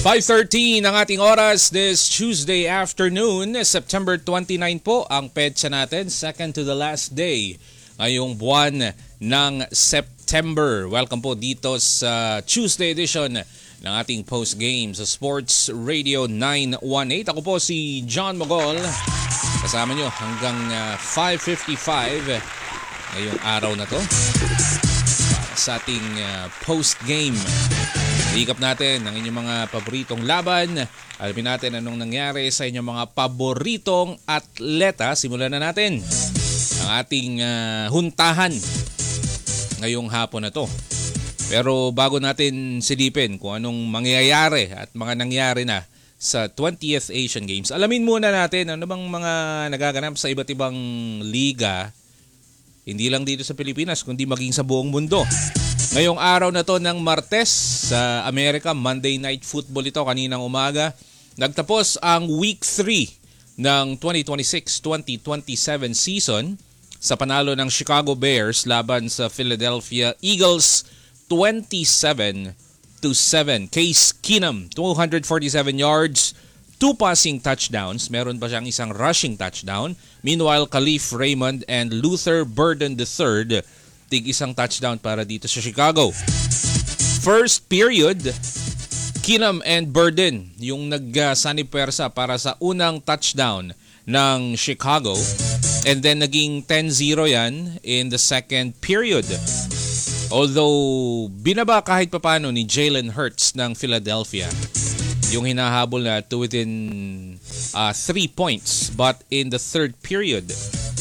5:13 ang ating oras this Tuesday afternoon, September 29 po ang petsa natin, second to the last day ngayong buwan ng September. Welcome po dito sa Tuesday edition ng ating post-game sa Sports Radio 918. Ako po si John Mogol, kasama nyo hanggang 5:55 ngayong araw na to para sa ating post-game. Ikap natin ang inyong mga paboritong laban. Alamin natin anong nangyari sa inyong mga paboritong atleta. Simulan na natin ang ating huntahan ngayong hapon na to. Pero bago natin silipin kung anong mangyayari at mga nangyari na sa 20th Asian Games, alamin muna natin ano bang mga nagaganap sa iba't ibang liga, hindi lang dito sa Pilipinas kundi maging sa buong mundo. Ngayong araw na to ng Martes sa Amerika, Monday Night Football ito kaninang umaga. Nagtapos ang Week 3 ng 2026-2027 season sa panalo ng Chicago Bears laban sa Philadelphia Eagles 27-7. Case Keenum, 247 yards, 2 passing touchdowns. Meron pa siyang isang rushing touchdown. Meanwhile, Khalif Raymond and Luther Burden III tig-isang touchdown para dito sa Chicago. First period, Keenum and Burden yung nag-sanipwersa para sa unang touchdown ng Chicago. And then naging 10-0 yan in the second period. Although binaba kahit papano ni Jalen Hurts ng Philadelphia yung hinahabol na to within 3 points. But in the third period,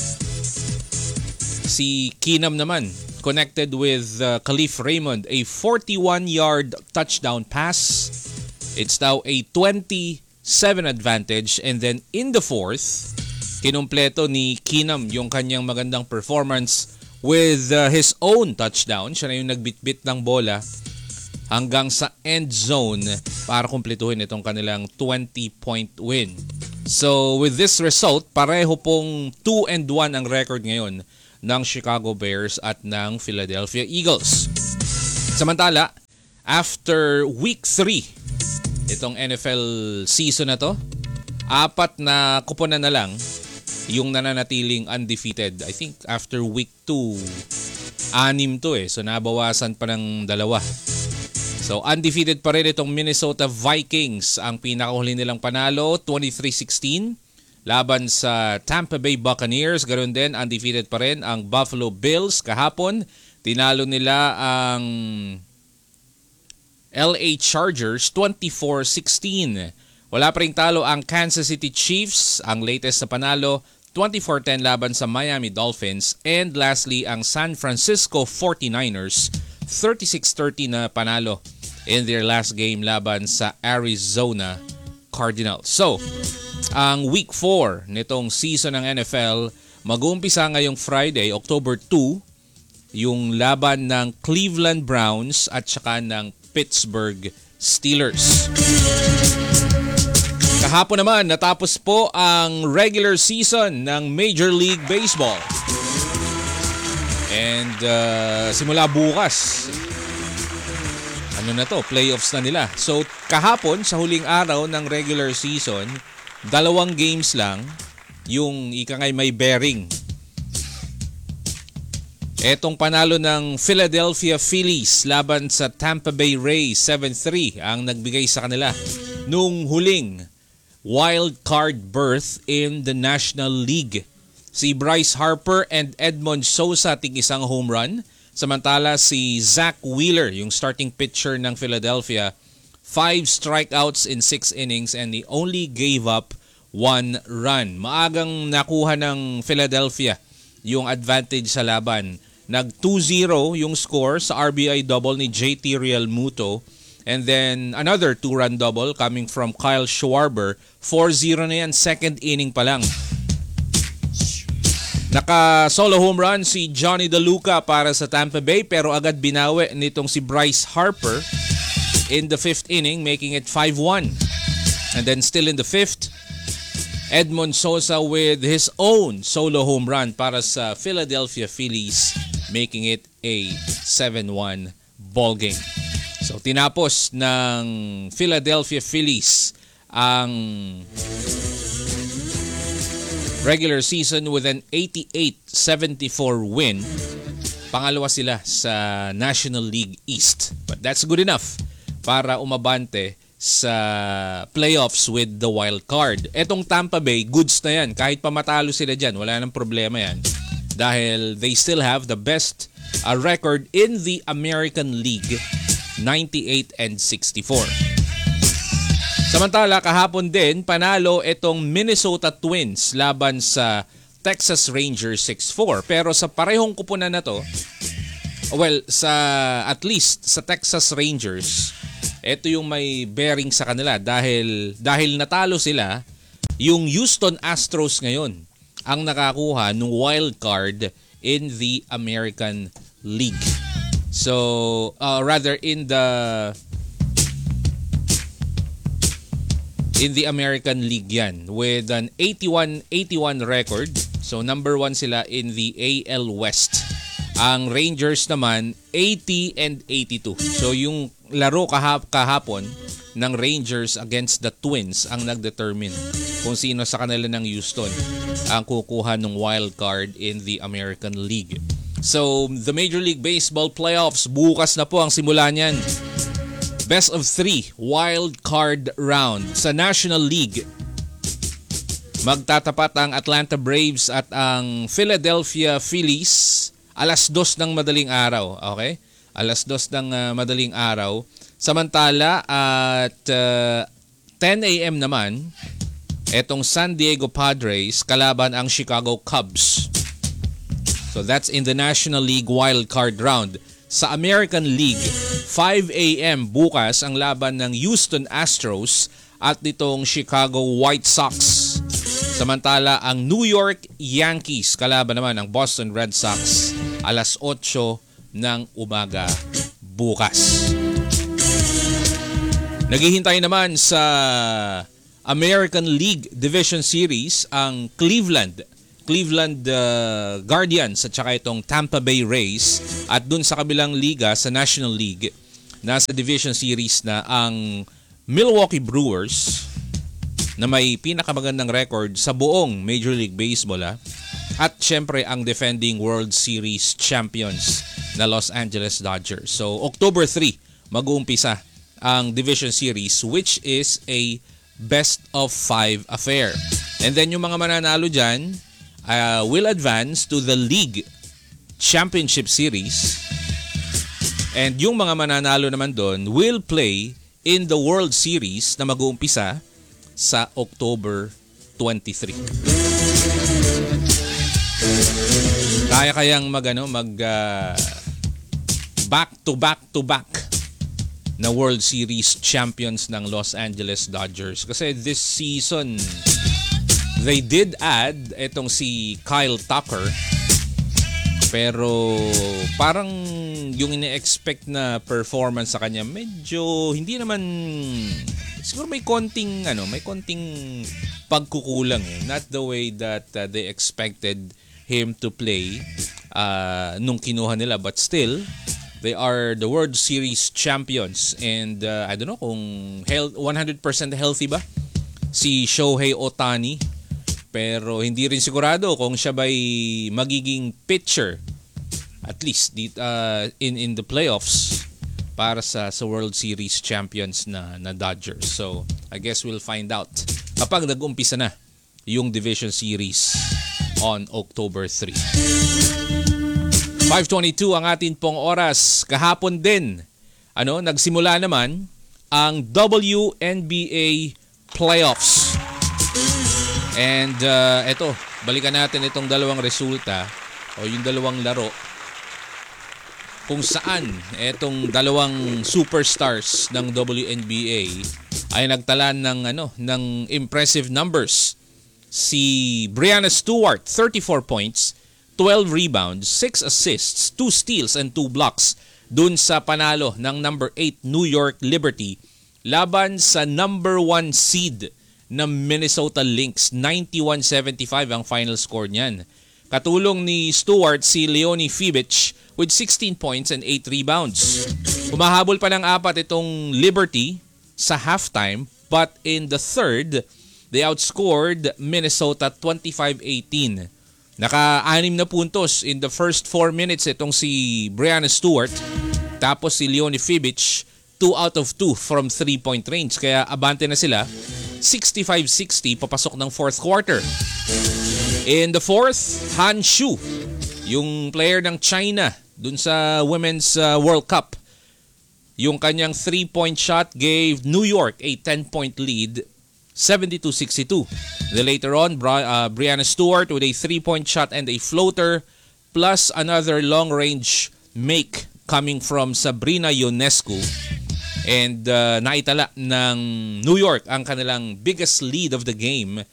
si Keenum naman connected with Khalif Raymond, a 41-yard touchdown pass. It's now a 27 advantage. And then in the fourth, kinumpleto ni Keenum yung kanyang magandang performance with his own touchdown. Siya na yung nagbitbit ng bola hanggang sa end zone para kumpletuhin itong kanilang 20-point win. So with this result, pareho pong 2-1 ang record ngayon ng Chicago Bears at ng Philadelphia Eagles. Samantala, after Week 3, itong NFL season na to, 4 na kuponan na lang yung nananatiling undefeated. I think after Week 2, 6 to So nabawasan pa ng 2. So undefeated pa rin itong Minnesota Vikings. Ang pinakahuli nilang panalo, 23-16. Laban sa Tampa Bay Buccaneers. Ganoon din, undefeated pa rin ang Buffalo Bills. Kahapon, tinalo nila ang LA Chargers 24-16. Wala pa ring talo ang Kansas City Chiefs. Ang latest na panalo, 24-10 laban sa Miami Dolphins. And lastly, ang San Francisco 49ers, 36-30 na panalo in their last game laban sa Arizona Cardinals. So, ang Week 4 nitong season ng NFL mag-uumpisa ngayong Friday, October 2, yung laban ng Cleveland Browns at saka ng Pittsburgh Steelers. Kahapon naman, natapos po ang regular season ng Major League Baseball. And simula bukas, playoffs na nila. So kahapon, sa huling araw ng regular season, 2 games lang yung ikangay may bearing. Etong panalo ng Philadelphia Phillies laban sa Tampa Bay Rays 7-3 ang nagbigay sa kanila nung huling wild card berth in the National League. Si Bryce Harper and Edmond Sosa tig-isang home run. Samantala si Zach Wheeler, yung starting pitcher ng Philadelphia, 5 strikeouts in 6 innings and he only gave up 1 run. Maagang nakuha ng Philadelphia yung advantage sa laban. Nag 2-0 yung score sa RBI double ni JT Realmuto. And then another 2-run double coming from Kyle Schwarber. 4-0 na yan, second inning pa lang. Naka-solo home run si Johnny DeLuca para sa Tampa Bay pero agad binawi nitong si Bryce Harper in the 5th inning, making it 5-1. And then still in the 5th, Edmond Sosa with his own solo home run para sa Philadelphia Phillies, making it a 7-1 ball game. So tinapos ng Philadelphia Phillies ang regular season with an 88-74 win. Pangalawa sila sa National League East. But that's good enough para umabante sa playoffs with the wild card. Etong Tampa Bay, goods na yan. Kahit pa matalo sila dyan, wala nang problema yan. Dahil they still have the best record in the American League, 98-64. Samantala, kahapon din, panalo itong Minnesota Twins laban sa Texas Rangers 6-4. Pero sa parehong kupunan na to, at least sa Texas Rangers, ito yung may bearing sa kanila dahil natalo sila, yung Houston Astros ngayon ang nakakuha ng wild card in the American League. So, rather in the American League yan with an 81-81 record. So, number 1 sila in the AL West. Ang Rangers naman, 80-82. So, yung laro kahapon ng Rangers against the Twins ang nagdetermine kung sino sa kanila ng Houston ang kukuha ng wild card in the American League. So, the Major League Baseball playoffs, bukas na po ang simula niyan. Best of 3 wild card round sa National League. Magtatapat ang Atlanta Braves at ang Philadelphia Phillies alas 2 ng madaling araw. Okay? Alas 2 ng madaling araw. Samantala at 10 a.m. naman, etong San Diego Padres kalaban ang Chicago Cubs. So that's in the National League wild card round. Sa American League, 5 a.m. bukas ang laban ng Houston Astros at nitong Chicago White Sox. Samantala, ang New York Yankees kalaban naman ang Boston Red Sox alas 8 ng umaga bukas. Naghihintay naman sa American League Division Series ang Cleveland Guardians at saka itong Tampa Bay Rays, at dun sa kabilang liga sa National League nasa Division Series na ang Milwaukee Brewers na may pinakamagandang record sa buong Major League Baseball at syempre ang defending World Series champions na Los Angeles Dodgers. So October 3 mag-uumpisa ang Division Series, which is a best of 5 affair. And then yung mga mananalo dyan will advance to the League Championship Series. And yung mga mananalo naman doon will play in the World Series na mag-uumpisa sa October 23. Kaya kayang back to back na World Series champions ng Los Angeles Dodgers. Kasi this season, they did add itong si Kyle Tucker. Pero parang yung ine-expect na performance sa kanya medyo hindi naman, siguro may konting pagkukulang Not the way that they expected him to play nung kinuha nila, but still they are the World Series champions. And I don't know kung 100% healthy ba si Shohei Ohtani. Pero hindi rin sigurado kung siya ba'y magiging pitcher at least in the playoffs para sa World Series champions na Dodgers. So I guess we'll find out kapag nag-umpisa na yung Division Series on October 3. 5:22 ang atin pong oras. Kahapon din, nagsimula naman ang WNBA playoffs. And eto, balikan natin itong dalawang resulta o yung dalawang laro kung saan etong dalawang superstars ng WNBA ay nagtala ng impressive numbers. Si Breanna Stewart, 34 points, 12 rebounds, 6 assists, 2 steals and 2 blocks dun sa panalo ng number 8 New York Liberty laban sa number 1 seed na Minnesota Lynx. 91-75 ang final score niyan. Katulong ni Stewart si Leonie Fibich with 16 points and 8 rebounds. Humahabol pa ng 4 itong Liberty sa halftime, but in the third, they outscored Minnesota 25-18. Naka-6 na puntos in the first 4 minutes itong si Breanna Stewart. Tapos si Leonie Fibich, 2 out of 2 from 3-point range. Kaya abante na sila, 65-60 papasok ng fourth quarter. In the fourth, Han Xu, yung player ng China dun sa Women's World Cup. Yung kanyang 3-point shot gave New York a 10-point lead, 72-62. Then later on, Breanna Stewart with a 3-point shot and a floater plus another long-range make coming from Sabrina Ionescu. And naitala ng New York ang kanilang biggest lead of the game,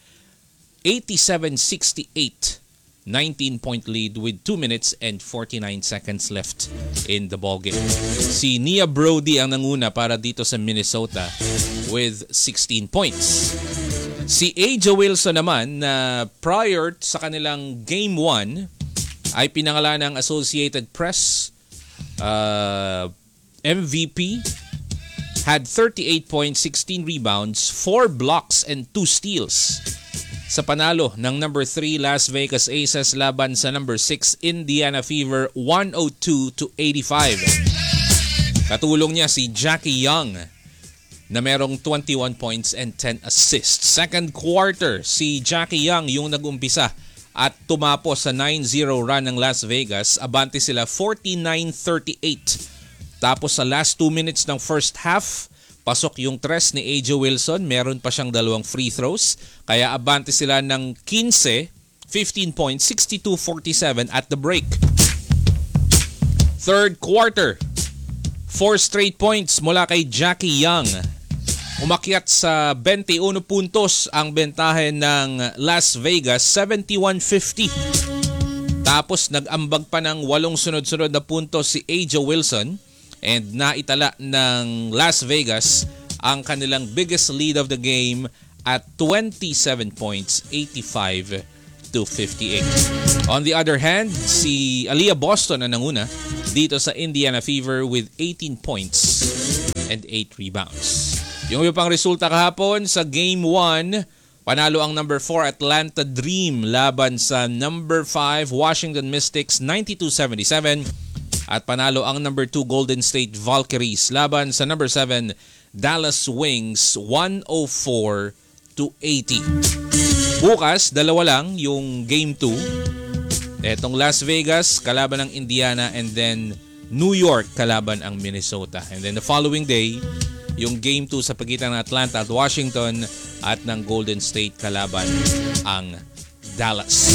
87-68. 19-point lead with 2 minutes and 49 seconds left in the ballgame. Si Nia Brody ang nanguna para dito sa Minnesota with 16 points. Si A'ja Wilson naman na prior sa kanilang Game 1 ay pinangalan ng Associated Press MVP, had 38 points, 16 rebounds, 4 blocks, and 2 steals sa panalo ng number 3 Las Vegas Aces laban sa number 6 Indiana Fever 102-85. Katulong niya si Jackie Young na merong 21 points and 10 assists. Second quarter, si Jackie Young yung nag-umpisa at tumapos sa 9-0 run ng Las Vegas. Abante sila 49-38. Tapos sa last 2 minutes ng first half, pasok yung tres ni A'ja Wilson. Meron pa siyang 2 free throws. Kaya abante sila ng 15, 15 points, 62-47 at the break. Third quarter, 4 straight points mula kay Jackie Young. Umakyat sa 21 puntos ang bentahe ng Las Vegas, 71-50. Tapos nag-ambag pa ng 8 sunod-sunod na puntos si A'ja Wilson. And naitala ng Las Vegas ang kanilang biggest lead of the game at 27 points, 85-58. On the other hand, si Aliyah Boston ang nanguna dito sa Indiana Fever with 18 points and 8 rebounds. Yung iba pang resulta kahapon sa Game 1, panalo ang number 4 Atlanta Dream laban sa number 5 Washington Mystics 92-77. At panalo ang number 2 Golden State Valkyries laban sa number 7 Dallas Wings 104-80. Bukas, dalawa lang yung Game 2. Etong Las Vegas kalaban ng Indiana and then New York kalaban ang Minnesota. And then the following day, yung Game 2 sa pagitan ng Atlanta at Washington at ng Golden State kalaban ang Dallas.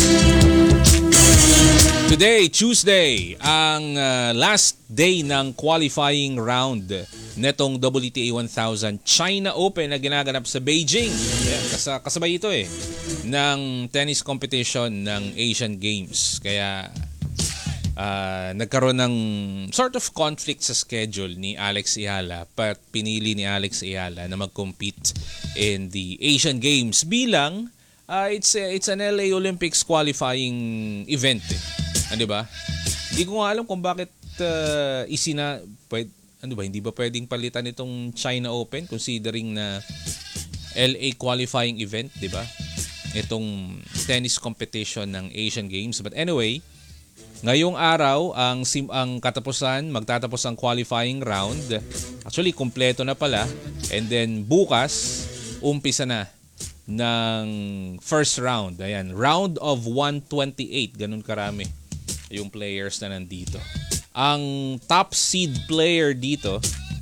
Today, Tuesday, ang last day ng qualifying round netong WTA 1000 China Open na ginaganap sa Beijing. Kasabay ito ng tennis competition ng Asian Games. Kaya nagkaroon ng sort of conflict sa schedule ni Alex Eala, but pinili ni Alex Eala na mag-compete in the Asian Games bilang it's an LA Olympics qualifying event. Di ba? Hindi ko nga alam kung bakit hindi ba pwedeng palitan itong China Open considering na LA qualifying event, di ba? Itong tennis competition ng Asian Games. But anyway, ngayong araw ang katapusan, magtatapos ang qualifying round. Actually, kumpleto na pala. And then bukas, umpisa na ng first round. Ayan, round of 128. Ganun karami yung players na nandito. Ang top seed player dito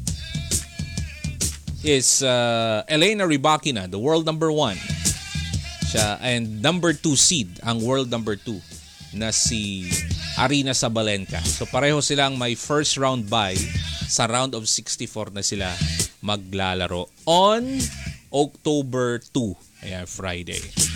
is Elena Rybakina, the world number 1. Siya, and number 2 seed, ang world number 2 na si Aryna Sabalenka. So pareho silang may first round bye. Sa round of 64 na sila maglalaro on October 2. Ayan, Friday.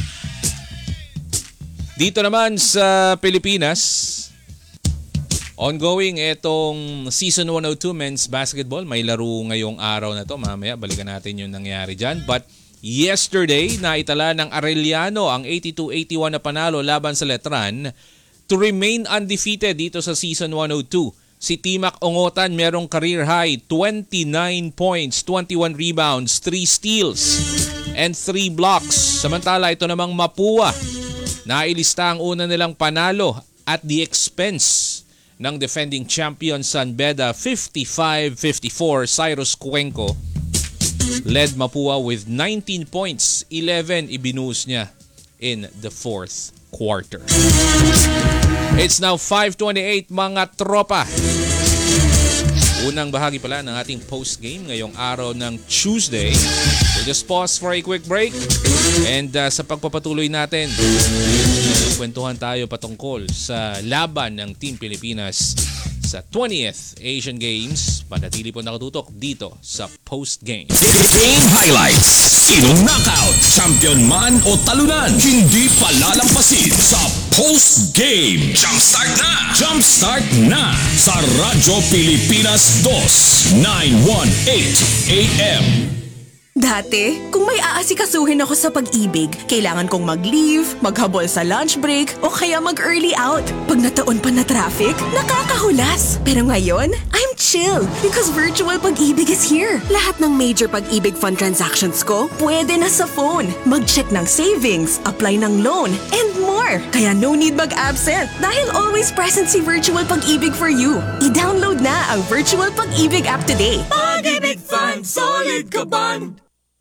Dito naman sa Pilipinas, ongoing itong Season 102 Men's Basketball. May laro ngayong araw na to. Mamaya balikan natin yung nangyari dyan. But yesterday, naitala ng Arellano ang 82-81 na panalo laban sa Letran to remain undefeated dito sa Season 102. Si Timac Ongotan merong career high 29 points, 21 rebounds, 3 steals, and 3 blocks. Samantala ito namang Mapua, nailista ang una nilang panalo at the expense ng defending champion San Beda 55-54. Cyrus Cuenco led Mapua with 19 points, 11 ibinuhos niya in the fourth quarter. It's now 5:28 mga tropa. Unang bahagi pala ng ating post-game ngayong araw ng Tuesday. We'll just pause for a quick break. And sa pagpapatuloy natin, kwentuhan tayo patungkol sa laban ng Team Pilipinas sa 20th Asian Games. Panatili po nakatutok dito sa post-game. Game highlights. Sinong knockout, champion man o talunan, hindi palalampasin sa post-game. Jumpstart na! Jumpstart na! Sa Radyo Pilipinas 2, 918 AM. Dati, kung may aasikasuhin ako sa pag-ibig, kailangan kong mag-leave, maghabol sa lunch break, o kaya mag-early out. Pag nataon pa na traffic, nakakahulas. Pero ngayon, I'm chill because virtual pag-ibig is here. Lahat ng major pag-ibig fund transactions ko, pwede na sa phone. Mag-check ng savings, apply ng loan, and more. Kaya no need mag-absent dahil always present si Virtual Pag-ibig for you. I-download na ang Virtual Pag-ibig app today. Pag-ibig Fund, solid ka band!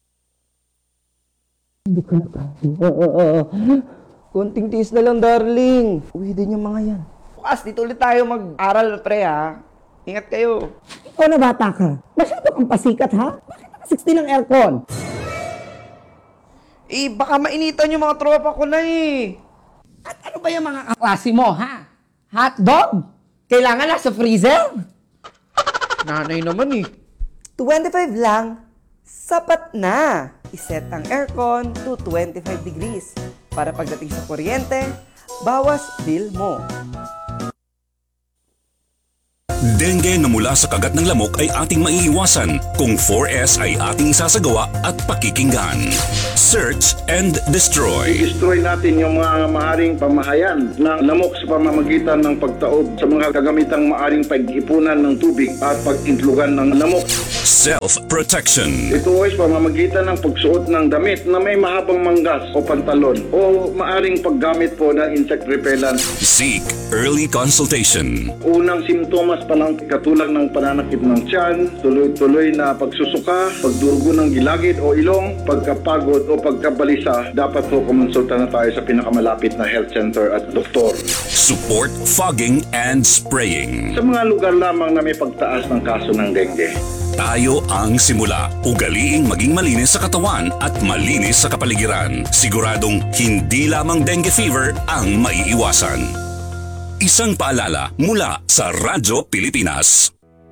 Hindi ko na konting tiis na lang, darling. Uwi din yung mga yan. Bukas, dito ulit tayo mag-aral, pre, ha? Ingat kayo. Ikaw na bata ka. Masyado kang pasikat, ha? Bakit naka-60 ng aircon? Baka mainitan yung mga tropa ko na, At ano ba yung mga kaklase mo, ha? Hotdog? Kailangan na sa freezer? Nanay naman, 25 lang, sapat na. Iset ang aircon to 25 degrees para pagdating sa kuryente, bawas bill mo. Dengue na mula sa kagat ng lamok ay ating maiiwasan kung 4S ay ating isasagawa at pakikinggan. Search and destroy. I-destroy natin yung mga maaring pamahayan ng lamok sa pamamagitan ng pagtaob sa mga kagamitang maaring pag-ipunan ng tubig at pag-intlugan ng lamok. Self-protection. Ito ay pamamagitan ng pagsuot ng damit na may mahabang manggas o pantalon o maaring paggamit po ng insect repellent. Seek early consultation. Unang simptomas pa lang katulad ng pananakit ng tiyan, tuloy-tuloy na pagsusuka, pagdurugo ng gilagid o ilong, pagkapagod o pagkabalisa, dapat po kumonsulta na tayo sa pinakamalapit na health center at doktor. Support fogging and spraying. Sa mga lugar lamang na may pagtaas ng kaso ng dengue. Tayo ang simula. Ugaliing maging malinis sa katawan at malinis sa kapaligiran. Siguradong hindi lamang dengue fever ang maiiwasan. Isang paalala mula sa Radyo Pilipinas.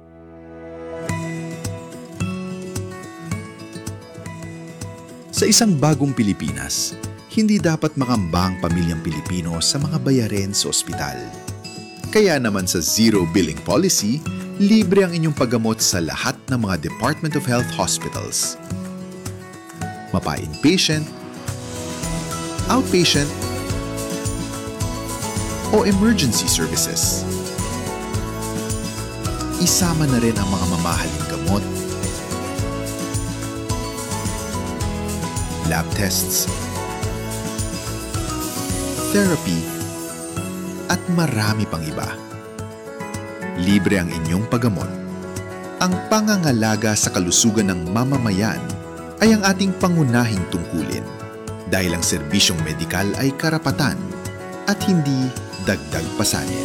Sa isang bagong Pilipinas, hindi dapat makamba ang pamilyang Pilipino sa mga bayarin sa ospital. Kaya naman sa Zero Billing Policy, libre ang inyong paggamot sa lahat ng mga Department of Health hospitals. Mapa-inpatient, outpatient, o emergency services. Isama na rin ang mga mamahaling gamot, lab tests, therapy, at marami pang iba. Libre ang inyong paggamot. Ang pangangalaga sa kalusugan ng mamamayan ay ang ating pangunahing tungkulin dahil ang serbisyong medikal ay karapatan at hindi dagdag pasanin.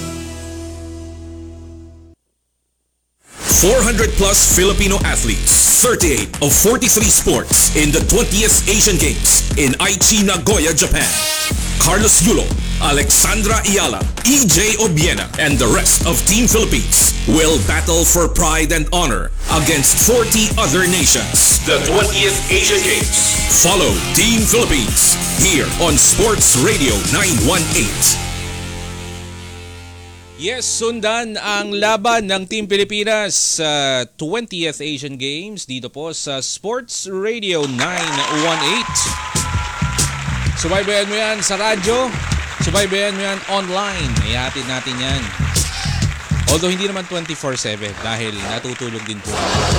400 plus Filipino athletes, 38 of 43 sports in the 20th Asian Games in Aichi, Nagoya, Japan. Carlos Yulo, Alexandra Ayala, EJ Obiena, and the rest of Team Philippines will battle for pride and honor against 40 other nations. The 20th Asian Games. Follow Team Philippines here on Sports Radio 918. Yes, sundan ang laban ng Team Pilipinas sa 20th Asian Games dito po sa Sports Radio 918. Subaybayan mo yan sa radyo Subaybayan mo yan online. Ihatid natin yan. Although hindi naman 24/7 dahil natutulog din po.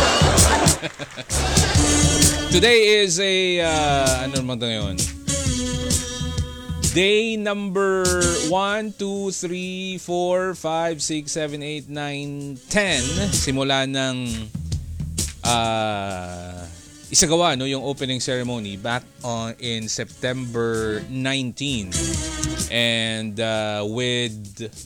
Today is a, ano naman ito ngayon? Day number 1, 2, 3, 4, 5, 6, 7, 8, 9, 10. Simula ng isagawa no, yung opening ceremony back in September 19. And with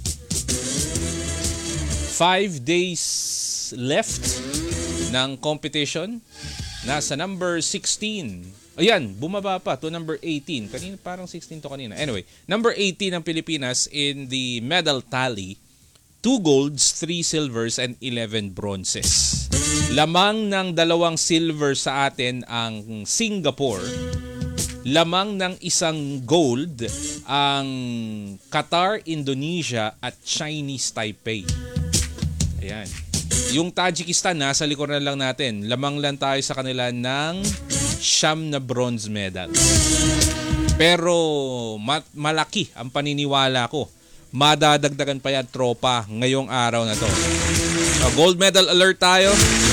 5 days left ng competition, nasa number 16. Ayan, bumaba pa to number 18. Kanina parang 16 to kanina. Anyway, number 18 ng Pilipinas in the medal tally. 2 golds, 3 silvers, and 11 bronzes. Lamang ng 2 silver sa atin ang Singapore. Lamang ng 1 gold ang Qatar, Indonesia, at Chinese Taipei. Ayan. Yung Tajikistan, nasa likod na lang natin. Lamang lang tayo sa kanila ng 9 na bronze medal. Pero malaki ang paniniwala ko. Madadagdagan pa yan tropa ngayong araw na to. So, gold medal alert tayo.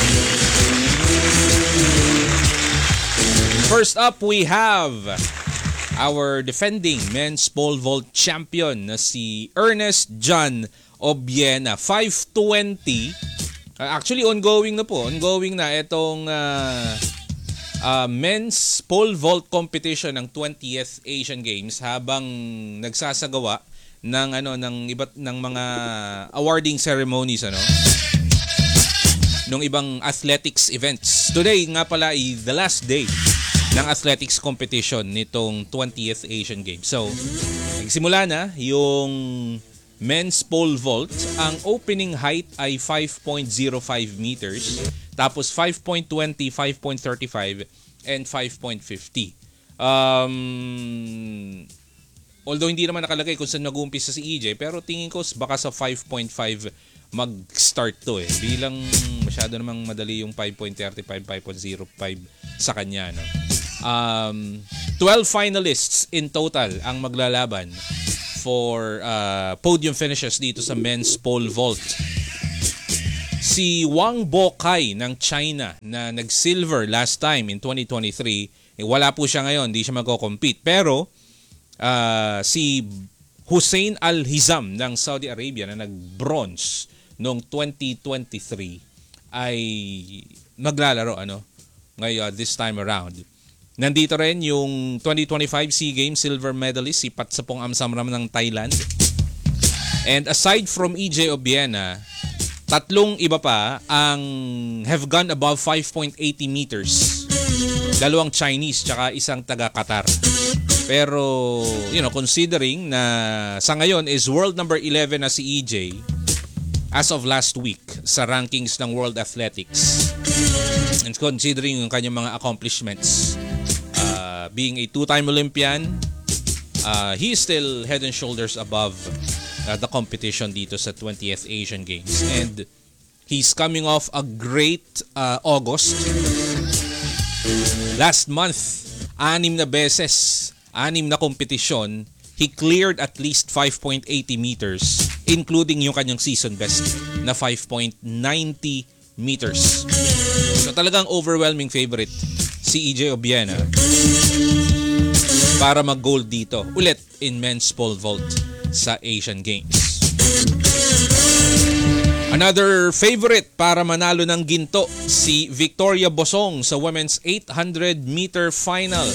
First up, we have our defending men's pole vault champion na si Ernest John Obiena. 5:20. Actually, ongoing na po. Ongoing na itong men's pole vault competition ng 20th Asian Games habang nagsasagawa ng ng mga awarding ceremonies nung ibang athletics events. Today nga pala ay the last day ng athletics competition nitong 20th Asian Games. So, nagsimula na yung men's pole vault. Ang opening height ay 5.05 meters, tapos 5.20, 5.35, and 5.50. Although hindi naman nakalagay kung saan nag-uumpisa si EJ, pero tingin ko baka sa 5.5 mag-start to eh. Bilang masyado namang madali yung 5.35, 5.05 sa kanya. 12 finalists in total ang maglalaban for podium finishes dito sa men's pole vault. Si Wang Bokai ng China na nag-silver last time in 2023, wala po siya ngayon, hindi siya magko-compete. Pero si Hussein Al-Hizam ng Saudi Arabia na nag-bronze noong 2023 ay maglalaro ngayon this time around. Nandito rin yung 2025 SEA Games silver medalist si Patsapong Amsamram ng Thailand. And aside from EJ Obiena, 3 iba pa ang have gone above 5.80 meters. 2 Chinese tsaka 1 taga Qatar. Pero, considering na sa ngayon is world number 11 na si EJ as of last week sa rankings ng World Athletics. And considering yung kanyang mga accomplishments, being a 2-time Olympian, he is still head and shoulders above the competition dito sa 20th Asian Games. And he's coming off a great August. Last month, 6 na beses, 6 na kompetisyon, he cleared at least 5.80 meters, including yung kanyang season best na 5.90 meters. So talagang overwhelming favorite si EJ Obiena para mag-gold dito ulit in men's pole vault sa Asian Games. Another favorite para manalo ng ginto, si Victoria Bosong sa women's 800 meter final.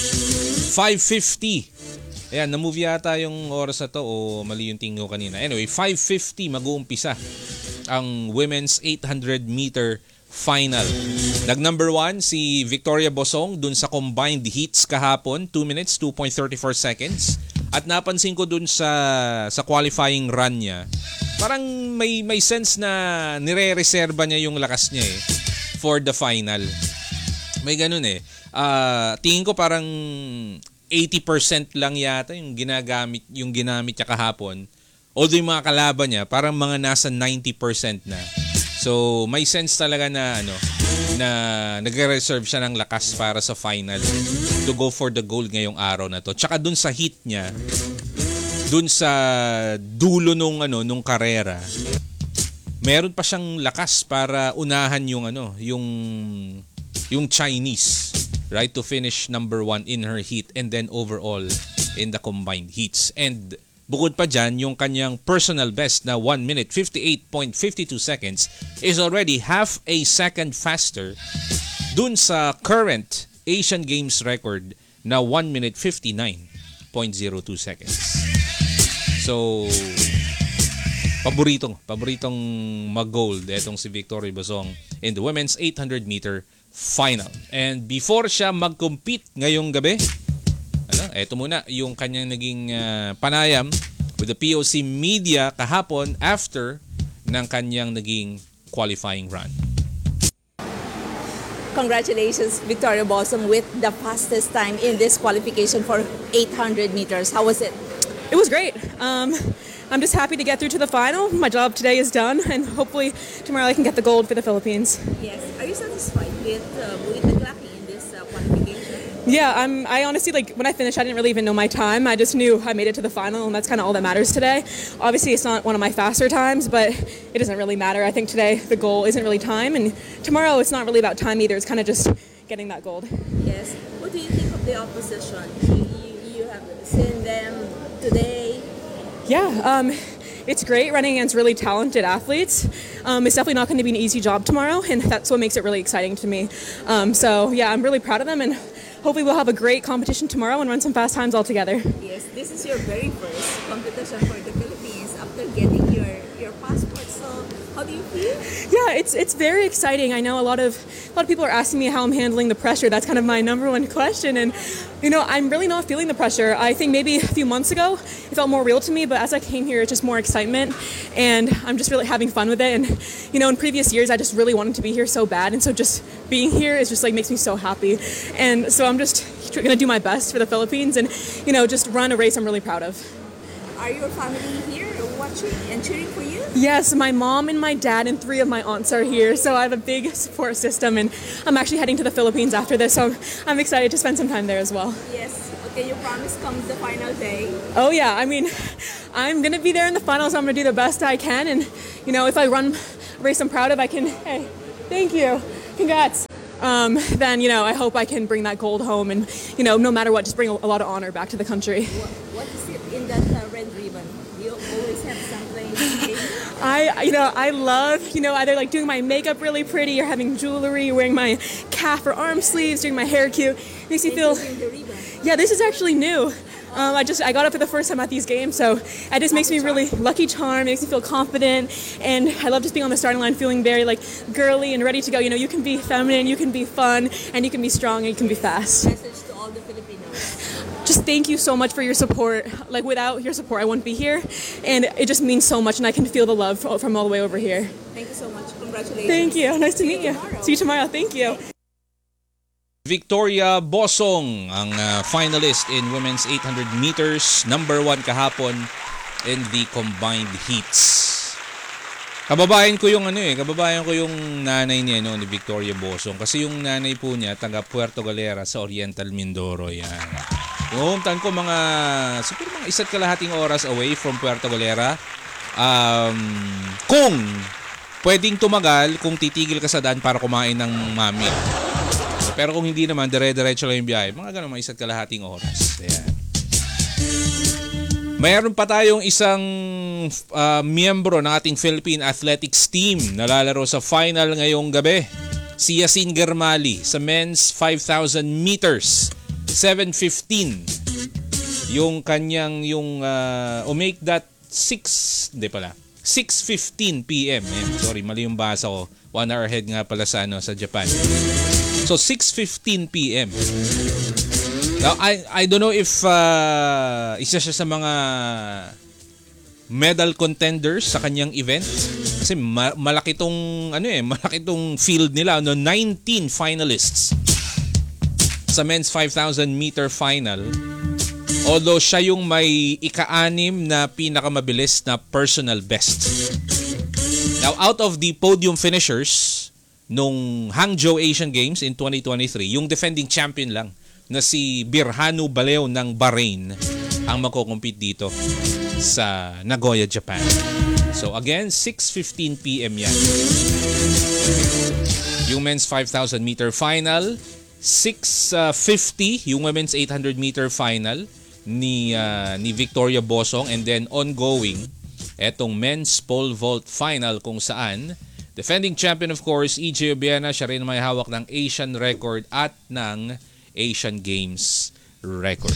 5:50. Ayan, na-move yata yung oras na to o mali yung tingin ko kanina. Anyway, 5:50 mag-uumpisa ang women's 800 meter final. Nag-number 1 si Victoria Bosong dun sa combined heats kahapon, 2 minutes, 2.34 seconds. At napansin ko dun sa qualifying run niya, parang may sense na nire-reserva niya yung lakas niya for the final. May ganun tingin ko parang 80% lang yata yung ginamit niya kahapon. Although yung mga kalaban niya, parang mga nasa 90% na. So, may sense talaga na na nagre-reserve siya ng lakas para sa final to go for the gold ngayong araw na to. Tsaka dun sa heat niya, dun sa dulo nung karera, meron pa siyang lakas para unahan yung Chinese, right, to finish number 1 in her heat and then overall in the combined heats. And bukod pa dyan, yung kanyang personal best na 1 minute 58.52 seconds is already half a second faster dun sa current Asian Games record na 1 minute 59.02 seconds. So, paboritong mag-gold etong si Victoria Bosong in the women's 800 meter final. And before siya mag-compete ngayong gabi, eto muna yung kanyang naging panayam with the POC media kahapon after ng kanyang naging qualifying run. Congratulations, Victoria Bosong, with the fastest time in this qualification for 800 meters. How was it? It was great. I'm just happy to get through to the final. My job today is done, and hopefully tomorrow I can get the gold for the Philippines. Yes. Are you satisfied with the Glaki in this qualification? Yeah, I honestly, when I finished, I didn't really even know my time. I just knew I made it to the final, and that's kind of all that matters today. Obviously, it's not one of my faster times, but it doesn't really matter. I think today the goal isn't really time, and tomorrow it's not really about time either. It's kind of just getting that gold. Yes. What do you think of the opposition? You have seen them today. Yeah, it's great running against really talented athletes. It's definitely not going to be an easy job tomorrow, and that's what makes it really exciting to me. So yeah, I'm really proud of them, and hopefully we'll have a great competition tomorrow and run some fast times all together. Yes, this is your very first competition for the Philippines after getting your passport. So how do you feel? Yeah, it's very exciting. I know a lot of people are asking me how I'm handling the pressure. That's kind of my number one question, and I'm really not feeling the pressure. I think maybe a few months ago it felt more real to me, but as I came here, it's just more excitement, and I'm just really having fun with it. And in previous years, I just really wanted to be here so bad, and so just being here is just makes me so happy. And so I'm just gonna do my best for the Philippines, and just run a race I'm really proud of. Are your family here watching and cheering for you? Yes, my mom and my dad and 3 of my aunts are here, so I have a big support system, and I'm actually heading to the Philippines after this, so I'm excited to spend some time there as well. Yes. Okay, you promise come the final day? Oh yeah, I mean, I'm going to be there in the finals, so I'm going to do the best I can, and if I run a race I'm proud of, I can, hey, thank you, congrats. Then, I hope I can bring that gold home and, no matter what, just bring a lot of honor back to the country. What is it in that red ribbon? You always have something. I love, either doing my makeup really pretty or having jewelry, wearing my calf or arm sleeves, doing my hair cute. Makes me feel, yeah, this is actually new. I got it for the first time at these games, so it just makes me really lucky charm, makes me feel confident, and I love just being on the starting line feeling very girly and ready to go. You can be feminine, you can be fun, and you can be strong, and you can be fast. Message to all the Filipinos. Just thank you so much for your support. Without your support, I wouldn't be here, and it just means so much, and I can feel the love from all the way over here. Thank you so much. Congratulations. Thank you. Nice to meet you. See you tomorrow. Thank you. Victoria Bosong, ang finalist in women's 800 meters, number 1 kahapon in the combined heats. Kababayan ko yung nanay niya ni Victoria Bosong, kasi yung nanay po niya taga Puerto Galera sa Oriental Mindoro yan. Yung hometown ko siguro mga 1.5 oras away from Puerto Galera. Kung pwedeng tumagal, kung titigil ka sa daan para kumain ng mami. Pero kung hindi naman, dire-diretso lang yung biyahe. Mga ganun, mga 1.5 oras. Ayan. Mayroon pa tayong isang miyembro ng ating Philippine Athletics team na lalaro sa final ngayong gabi. Si Yasin Germali sa men's 5,000 meters. 7:15. Yung kanyang, make that 6:15 p.m. Sorry, mali yung basa ko. 1 hour ahead nga pala sa Japan. So 6:15 p.m. Now I don't know if isa siya sa mga medal contenders sa kanyang event, kasi malaki tong field nila, 19 finalists sa men's 5,000 meter final. Although siya yung may ika-6 na pinakamabilis na personal best. Now, out of the podium finishers nung Hangzhou Asian Games in 2023, yung defending champion lang na si Birhanu Baleo ng Bahrain, ang magko-compete dito sa Nagoya, Japan. So again, 6:15 p.m. yan. Yung men's 5,000 meter final, 6:50 yung women's 800 meter final ni Victoria Bosong, and then ongoing etong men's pole vault final kung saan defending champion of course EJ Obiena, siya rin may hawak ng Asian record at ng Asian Games record.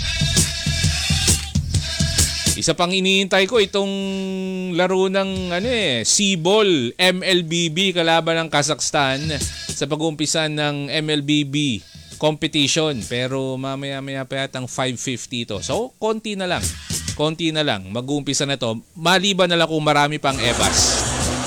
Isa pang iniintay ko itong laro ng Seaball MLBB kalaban ng Kazakhstan sa pag-uumpisa ng MLBB competition, pero mamaya-maya pa yatang 5:50 ito. So, konti na lang. Mag-uumpisa na to. Maliban na lang kung marami pang ebas.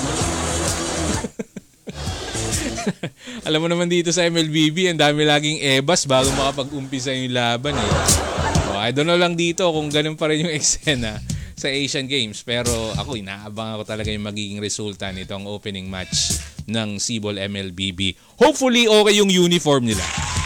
Alam mo naman dito sa MLBB, ang dami laging ebas bago makapag-umpisa yung laban eh. I don't know lang dito kung ganun pa rin yung eksena sa Asian Games. Pero ako, inaabang ako talaga yung magiging resulta nitong opening match ng Seaball MLBB. Hopefully, okay yung uniform nila.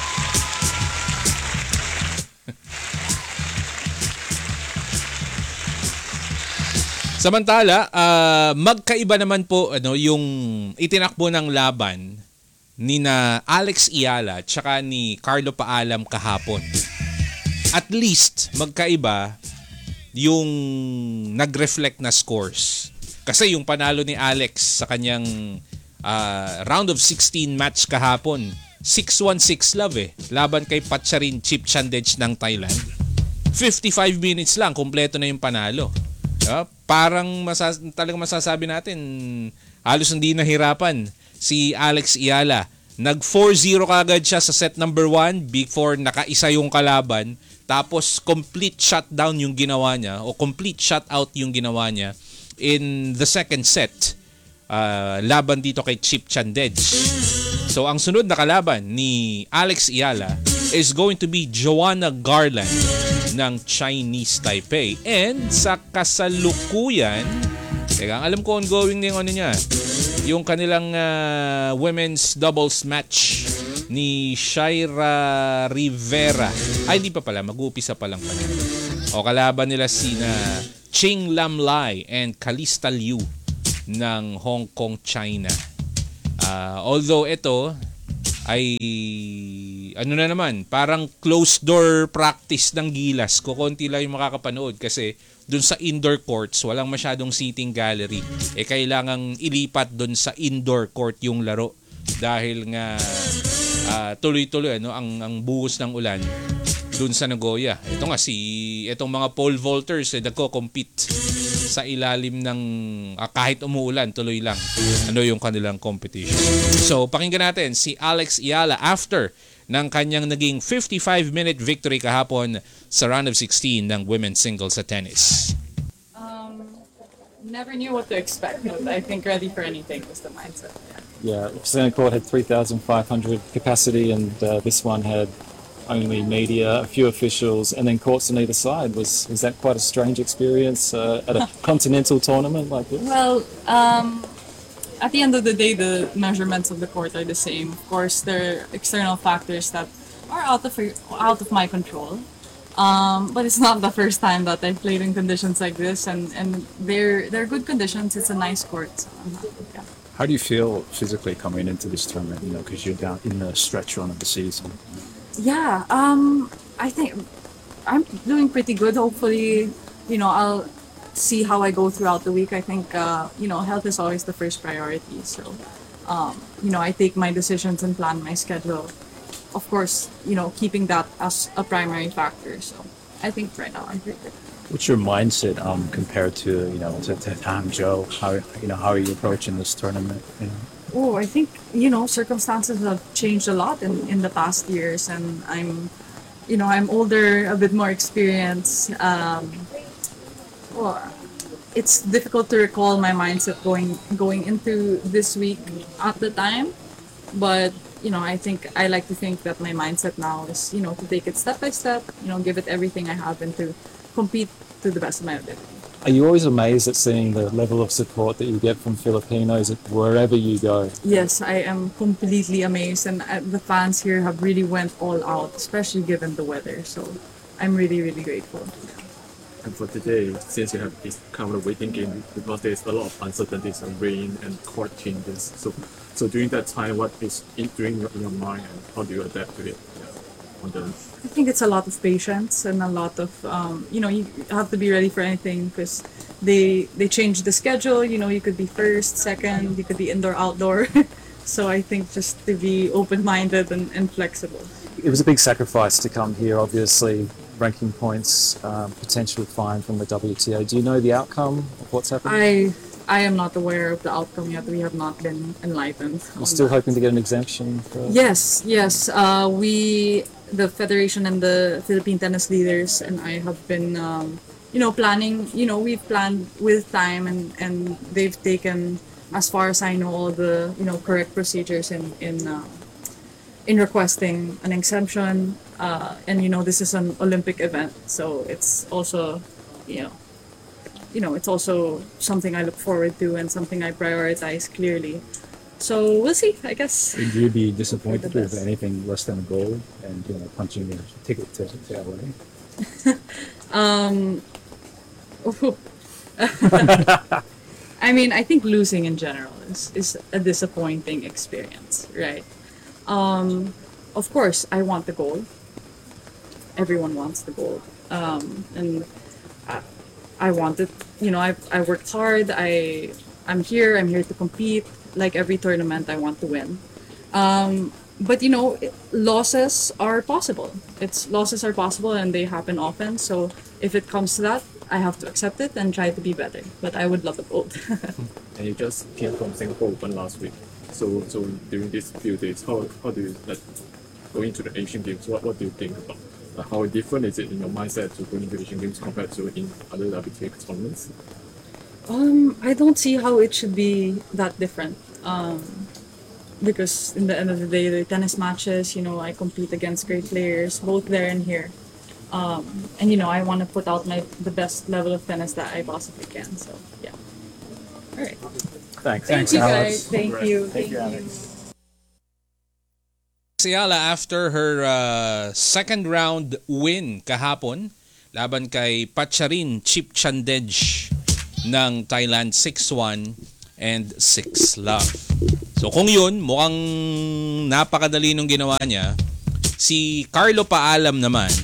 Samantala, magkaiba naman po yung itinakbo ng laban ni na Alex Iala at saka ni Carlo Paalam kahapon. At least, magkaiba yung nag-reflect na scores. Kasi yung panalo ni Alex sa kanyang round of 16 match kahapon, 6-1 6-love laban kay Patcharin Chipchandej ng Thailand. 55 minutes lang, kumpleto na yung panalo. Parang talagang masasabi natin, halos hindi nahirapan si Alex Iala. Nag 4-0 kagad siya sa set number 1 before nakaisa yung kalaban. Tapos complete shutdown yung ginawa niya o complete shutout yung ginawa niya in the second set laban dito kay Chipchandej. So ang sunod na kalaban ni Alex Iala is going to be Joanna Garland ng Chinese Taipei. And sa kasalukuyan, alam ko ongoing na yung kanilang women's doubles match ni Shaira Rivera. Ay, di pa pala. Mag-uupisa pa lang pala. O kalaban nila sina Ching Lam Lai and Calista Liu ng Hong Kong, China. Although ito ay na naman, parang closed door practice ng Gilas. Kukunti lang yung makakapanood kasi dun sa indoor courts, walang masyadong seating gallery. Kailangang ilipat dun sa indoor court yung laro dahil nga tuloy-tuloy ang buhos ng ulan dun sa Nagoya. Ito nga itong mga pole vaulters nagko-compete sa ilalim ng kahit umuulan, tuloy lang yung kanilang competition. So, pakinggan natin si Alex Iala after ng kanyang naging 55-minute victory kahapon sa round of 16 ng women's singles sa tennis. Never knew what to expect, but I think ready for anything was the mindset. Yeah, Center Court had 3,500 capacity, and this one had only media, a few officials, and then courts on either side. Was that quite a strange experience at a continental tournament like this? Well, at the end of the day, the measurements of the court are the same. Of course, there are external factors that are out of my control. But it's not the first time that I've played in conditions like this, and they're good conditions. It's a nice court. So I'm happy. Yeah. How do you feel physically coming into this tournament? Because you're down in the stretch run of the season. Yeah, I think I'm doing pretty good. Hopefully, I'll see how I go throughout the week. I think, health is always the first priority. So, I take my decisions and plan my schedule. Of course, keeping that as a primary factor. So, I think right now I'm pretty good. What's your mindset compared to Hangzhou? How are you approaching this tournament? Oh, I think, circumstances have changed a lot in the past years, and I'm older, a bit more experienced. It's difficult to recall my mindset going into this week at the time, but I like to think that my mindset now is, to take it step by step, give it everything I have and to compete to the best of my ability. Are you always amazed at seeing the level of support that you get from Filipinos wherever you go? Yes, I am completely amazed, and the fans here have really went all out, especially given the weather. So I'm really, really grateful. And for today, since you have this kind of waiting game, because there's a lot of uncertainties and rain and court changes. So during that time, what is doing in your mind, and how do you adapt to it? I think it's a lot of patience and a lot of you have to be ready for anything because they change the schedule. You could be first, second, you could be indoor, outdoor. So I think just to be open-minded and flexible. It was a big sacrifice to come here, obviously. Ranking points, potentially fine from the WTA. Do you know the outcome of what's happening? I am not aware of the outcome yet. We have not been enlightened. You're still hoping to get an exemption? Yes. The Federation and the Philippine tennis leaders and I have been, planning. We've planned with time and they've taken, as far as I know, all the correct procedures in requesting an exemption. And this is an Olympic event, so it's also, it's also something I look forward to and something I prioritize clearly. So we'll see, I guess. Would you be disappointed with anything less than a goal and punching your ticket to LA? I mean, I think losing in general is a disappointing experience, right? Of course, I want the gold. Everyone wants the gold, and I want it. I worked hard. I'm here to compete. Like every tournament, I want to win. But losses are possible. Losses are possible, and they happen often. So if it comes to that, I have to accept it and try to be better. But I would love the gold. And you just came from Singapore Open last week. So during these few days, how do you going to the Asian Games? What do you think about? How different is it in your mindset to going to Asian Games compared to in other WTA tournaments? I don't see how it should be that different. Because in the end of the day, the tennis matches, I compete against great players, both there and here. And I want to put out the best level of tennis that I possibly can. So yeah. All right. Thanks. Thank you guys. Thank you. Alex. Si Ayala, after her second round win kahapon laban kay Pacharin Chipchandej ng Thailand 6-1 and 6-love. So kung yun, mukhang napakadali nung ginawa niya. Si Carlo Paalam naman,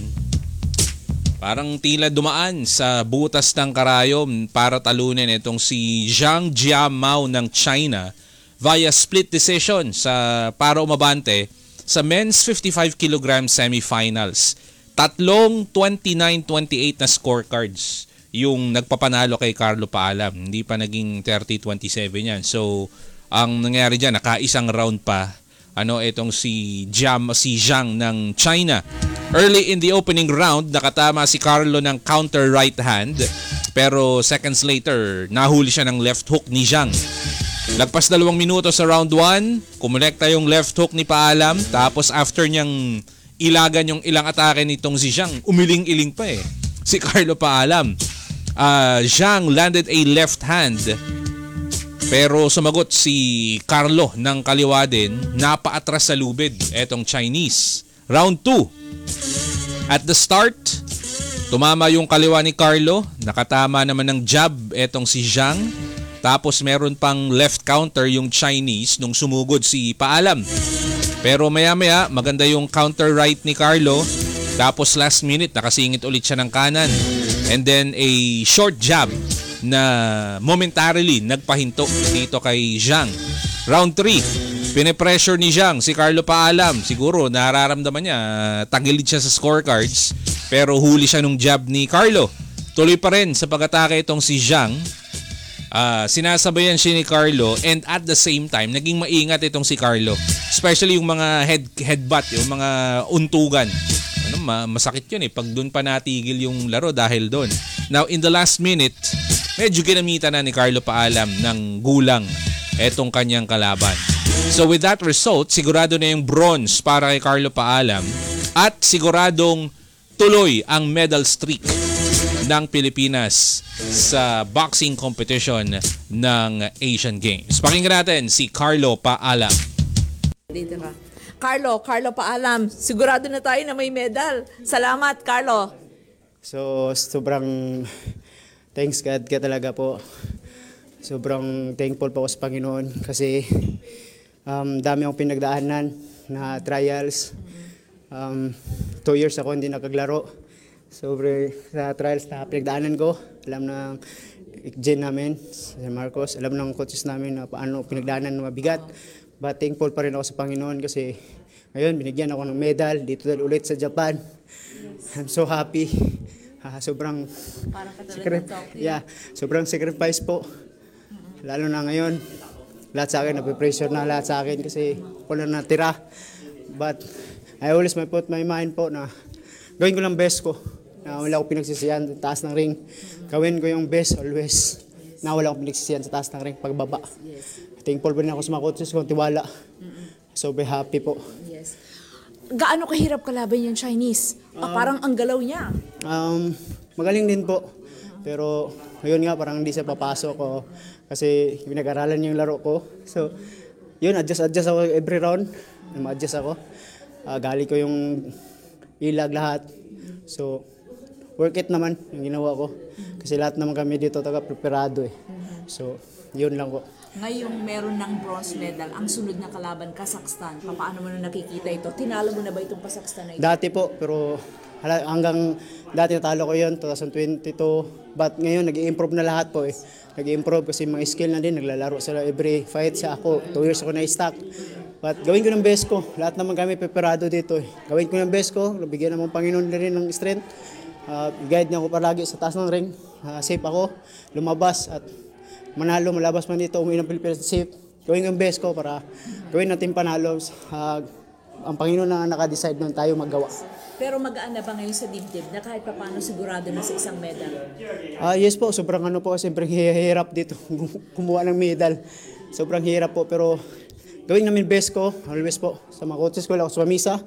parang tila dumaan sa butas ng karayom para talunin itong si Zhang Jiamao ng China via split decision para umabante sa men's 55 kg semifinals. Tatlong 29-28 na scorecards yung nagpapanalo kay Carlo Paalam. Hindi pa naging 30-27 yan. So, ang nangyari dyan, nakaisang round pa. Itong si Zhang ng China. Early in the opening round, nakatama si Carlo ng counter right hand. Pero seconds later, nahuli siya ng left hook ni Zhang. Lagpas 2 minuto sa round 1, kumulekta yung left hook ni Paalam. Tapos after niyang ilagan yung ilang atake nitong si Zhang, umiling-iling pa si Carlo Paalam. Zhang landed a left hand. Pero sumagot si Carlo ng kaliwa din, napaatras sa lubid etong Chinese. Round 2. At the start, tumama yung kaliwa ni Carlo, nakatama naman ng jab etong si Zhang. Tapos meron pang left counter yung Chinese nung sumugod si Paalam. Pero maya-maya, maganda yung counter right ni Carlo. Tapos last minute, nakasingit ulit siya ng kanan. And then a short jab na momentarily nagpahinto dito kay Zhang. Round 3, pinipressure ni Zhang si Carlo Paalam. Siguro nararamdaman niya, tagilid siya sa scorecards. Pero huli siya nung jab ni Carlo. Tuloy pa rin sa pag-atake itong si Zhang. Sinasabayan siya ni Carlo and at the same time naging maingat itong si Carlo, especially yung mga headbutt, yung mga untugan. Masakit yun pag doon pa natigil yung laro dahil doon. Now in the last minute, medyo ginamitan na ni Carlo Paalam ng gulang etong kanyang kalaban. So with that result, sigurado na yung bronze para kay Carlo Paalam at siguradong tuloy ang medal streak ng Pilipinas sa boxing competition ng Asian Games. Pakinggan natin si Carlo Paalam. Dito ka. Carlo Paalam, sigurado na tayo na may medal. Salamat, Carlo. So, sobrang thanks God ka talaga po. Sobrang thankful po ako sa Panginoon kasi dami akong pinagdaanan na trials. 2 years ako hindi nakaglaro. Sobre sa trials na pinagdaanan ko, alam ng gen namin, si Marcos, alam ng coaches namin na paano pinagdaanan na mabigat. But thankful pa rin ako sa Panginoon kasi ngayon binigyan ako ng medal dito ulit sa Japan. I'm so happy. Sobrang sobrang sacrifice po. Lalo na ngayon, lahat sa akin nape-pressure na lahat sa akin kasi wala na tira. But I always put my mind po na gawin ko lang best ko. Na wala akong pinagsisiyan sa taas ng ring. Gawin ko yung best always. Na wala akong pinagsisiyan sa taas ng ring pagbaba. Thankful pa rin ako sa mga coaches ko, tiwala. So be happy po. Yes. Gaano kahirap kalaban yung Chinese? Parang ang galaw niya. Magaling din po. Pero ngayon nga parang hindi siya papasok ko kasi pinag-aralan niya yung laro ko. So yun, adjust ako every round. Ma-adjust ako. Gali ko yung ilag lahat. So work it naman yung ginawa ko. Kasi lahat naman kami dito taga-preparado eh. So yun lang po. Ngayong meron ng bronze medal, ang sunod na kalaban, Kazakhstan. Paano mo na nakikita ito? Tinalo mo na ba itong Kazakhstan na ito? Dati po, pero hanggang dati natalo ko yun, 2022. But ngayon, nag-i-improve na lahat po eh. Nag-i-improve kasi mga skill na din, naglalaro sila every fight sa ako. 2 years ako na-stack. But gawin ko ng best ko. Lahat naman kami preparado dito eh. Gawin ko ng best ko, bigyan naman Panginoon na rin ng strength. Guide niya ako palagi sa taas ng ring. Safe ako, lumabas at manalo, malabas man dito, umuwi ng Pilipinas safe. Gawin ko yung best ko para gawin natin panalo. Ang Panginoon na naka-decide nun tayo magawa. Pero magaan na ba ngayon sa dibdib na kahit paano sigurado na sa isang medal? Yes po, sobrang po, sobrang hirap dito kumuha ng medal. Sobrang hirap po, pero gawin namin best ko, always po. Sa mga coaches ko lang, sa Misa.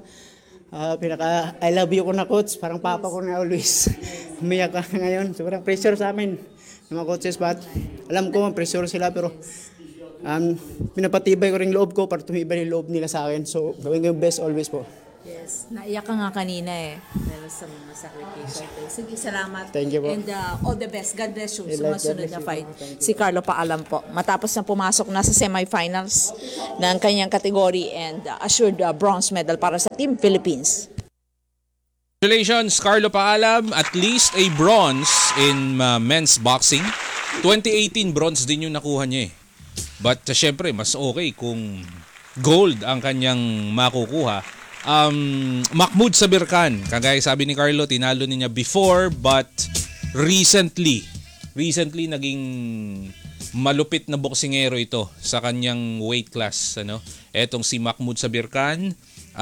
Pinaka I love you ko na coach, parang papa ko na always. Umiyak ka ngayon, sobrang pressure sa amin. Mga coaches, but alam ko, pressure sila, pero pinapatibay ko rin loob ko para tumibay yung loob nila sa akin. So, gawin ko yung best always po. Yes, naiyak ka nga kanina eh. Dahil sa mga sacrifice. Sige, salamat. Thank you po. And all the best. God bless you sa mga sunod na fight. Si Carlo Paalam po. Matapos na pumasok na sa semifinals ng kanyang category and assured bronze medal para sa Team Philippines. Congratulations, Carlo Paalam. At least a bronze in men's boxing. 2018 bronze din yung nakuha niya eh. But syempre, mas okay kung gold ang kanyang makukuha. Mahmoud Sabirkan, kagaya sabi ni Carlo, tinalo niya before but recently naging malupit na boksingero ito sa kanyang weight class. Etong si Mahmoud Sabirkan,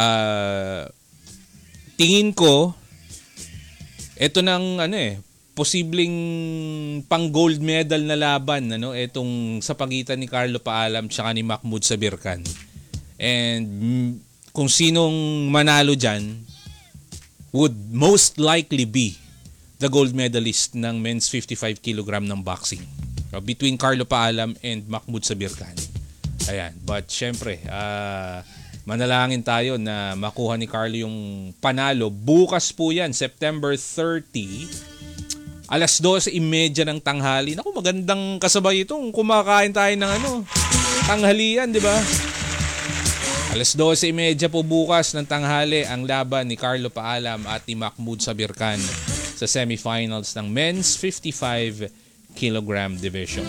tingin ko ito nang posibleng pang gold medal na laban etong sa pagitan ni Carlo Paalam tsaka ni Mahmoud Sabirkan. And kung sinong manalo dyan would most likely be the gold medalist ng men's 55 kg ng boxing. Between Carlo Paalam and Mahmoud Sabirkan. Ayan. But syempre, manalangin tayo na makuha ni Carlo yung panalo. Bukas po yan, September 30, alas 12:30 ng tanghali. Naku, magandang kasabay itong kumakain tayo ng tanghalian, di ba? Alas 12:30 po bukas ng tanghali ang laban ni Carlo Paalam at ni Mahmoud Sabirkan sa semifinals ng men's 55 kg division.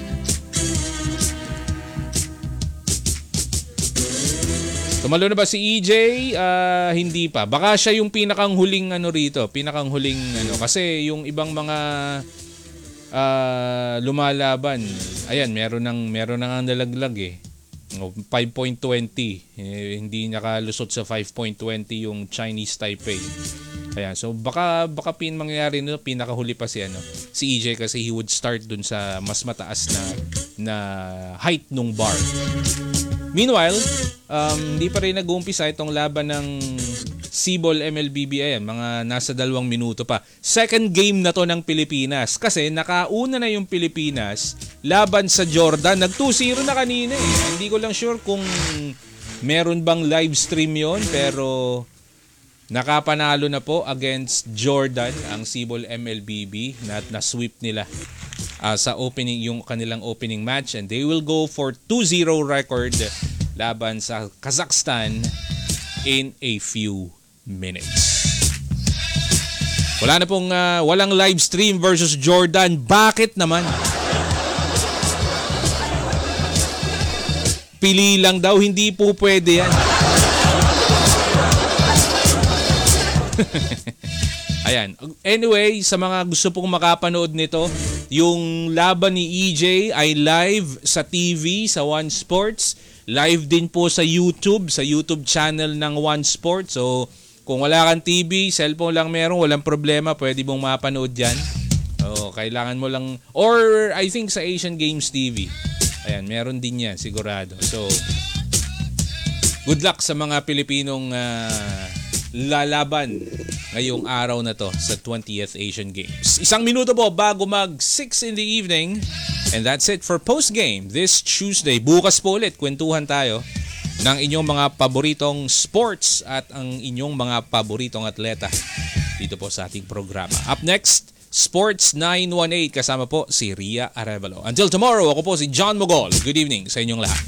Tumalo na ba si EJ? Hindi pa. Baka siya yung pinakang huling rito. Pinakang huling Kasi yung ibang mga lumalaban, ayan, meron nang nalaglag eh. 5.20. Hindi nakalusot sa 5.20 yung Chinese Taipei. Ayan, so baka mangyayari pinakahuli pa si EJ kasi he would start dun sa mas mataas na height nung bar. Meanwhile, hindi pa rin nag-uumpisa itong laban ng Cebol MLBB. Ayan, mga nasa 2 minuto pa. Second game na to ng Pilipinas kasi nakauna na yung Pilipinas laban sa Jordan. Nag 2-0 na kanina eh. Hindi ko lang sure kung meron bang live stream yon, pero Nakapanalo na po against Jordan ang Cebol MLBB na sweep nila sa opening yung kanilang opening match, and they will go for 2-0 record laban sa Kazakhstan in a few minutes. Wala na pong walang live stream versus Jordan. Bakit naman? Pili lang daw, hindi po pwede yan. Ayan. Anyway, sa mga gusto pong makapanood nito, yung laban ni EJ ay live sa TV, sa One Sports. Live din po sa YouTube channel ng One Sports. So, kung wala kang TV, cellphone lang meron, walang problema, pwede mong mapanood yan. Kailangan mo lang, or I think sa Asian Games TV. Ayan, meron din yan, sigurado. So, good luck sa mga Pilipinong lalaban ngayong araw na to sa 20th Asian Games. 1 minuto po bago mag 6 in the evening. And that's it for post-game this Tuesday. Bukas po ulit, kwentuhan tayo ng inyong mga paboritong sports at ang inyong mga paboritong atleta dito po sa ating programa. Up next, Sports 918 kasama po si Ria Arevalo. Until tomorrow, ako po si John Mogol. Good evening sa inyong lahat.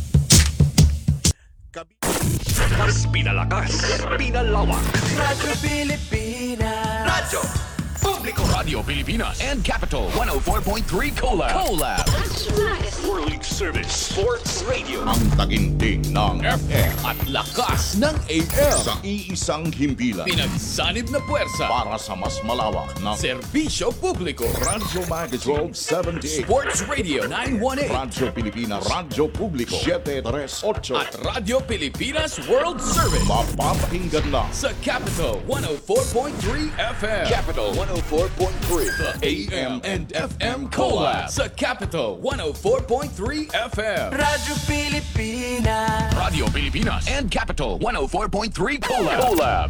Pinalakas, pinalawak. Radyo Pilipinas. Radyo Publiko. Radio Pilipinas and Capital 104.3 Collab. World Service Sports Radio. Ang taginting ng FM at lakas ng AM. Sa iisang himpilan. Pinagsanib na puwersa Para sa mas malawak na serbisyo publiko. Radyo Magazine 78. Sports Radio 918. Radyo Pilipinas. Radyo Publiko 738. At Radio Pilipinas World Service. Mapapakinggan na sa Capital 104.3 FM. Capital 104.3. The AM and FM Collab sa Capital 104.3 FM. Radyo Pilipinas. Radio Pilipinas and Capital 104.3 Collab.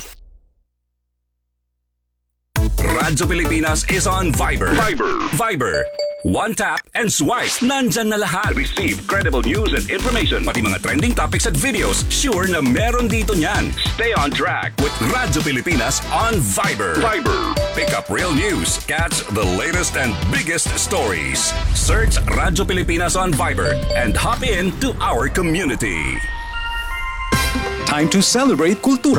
Radyo Pilipinas is on Viber. Viber. One tap and swipe. Nandyan na lahat. Receive credible news and information. Pati mga trending topics at videos. Sure na meron dito niyan. Stay on track with Radyo Pilipinas on Viber. Pick up real news. Catch the latest and biggest stories. Search Radyo Pilipinas on Viber and hop in to our community. Time to celebrate kultura.